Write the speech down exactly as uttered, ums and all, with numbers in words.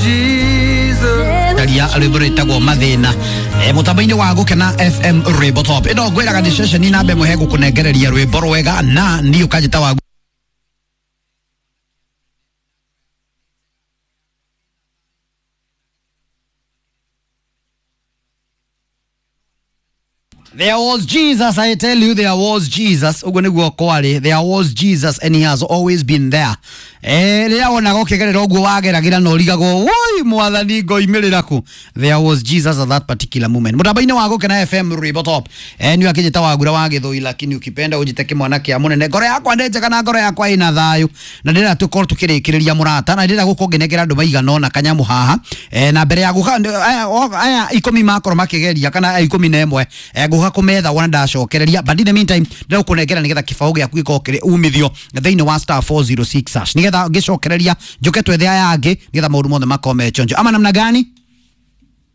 Taria alibureta go mathina e mutabaini wa gukena F M Rwimbo Top ino gwiraga ni session na be muhe gukunegereria rwimbo rwega na ndi ukajita wa There was Jesus, I tell you, there was Jesus. There was Jesus, and he has always been there. Eh, there was Jesus at that particular moment. Mutabaini wago kana F M Rwimbo Top. Eh, ni akijita wagura wage thoi lakini ukipenda ujiteke mwanake amunene gore yakwa ndeje kana gore yakwa ina thayu. Na ndira tukor tukirikiria murata na ndira gukongenegera andu maigana ona kanyamu haha. Eh, na mbere ya guka aya ikumi makoro makigeria kana ikumi na ĩmwe eh guka kumetha wana ndacokereria but in the meantime ndĩra kunengera nigetha kibao gĩaku gĩkokere umithio thĩinĩ wa star four oh six hash nigetha ngicokereria njoke twethe aya angĩ nigetha maũndũ mothe makome chonjo ama namna gani